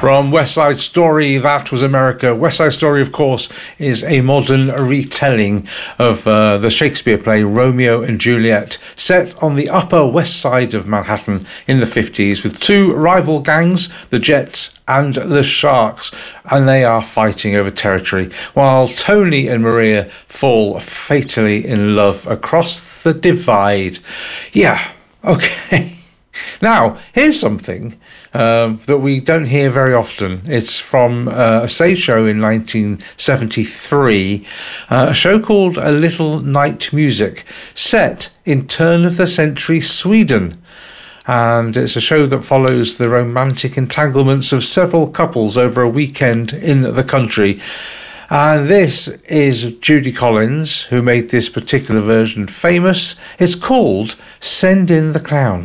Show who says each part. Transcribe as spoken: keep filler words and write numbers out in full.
Speaker 1: From West Side Story, that was America. West Side Story, of course, is a modern retelling of uh, the Shakespeare play Romeo and Juliet, set on the Upper West Side of Manhattan in the fifties, with two rival gangs, the Jets and the Sharks, and they are fighting over territory, while Tony and Maria fall fatally in love across the divide. Yeah, okay. Now, here's something um, that we don't hear very often. It's from uh, a stage show in nineteen seventy-three, uh, a show called A Little Night Music, set in turn-of-the-century Sweden. And it's a show that follows the romantic entanglements of several couples over a weekend in the country. And this is Judy Collins, who made this particular version famous. It's called Send in the Clown.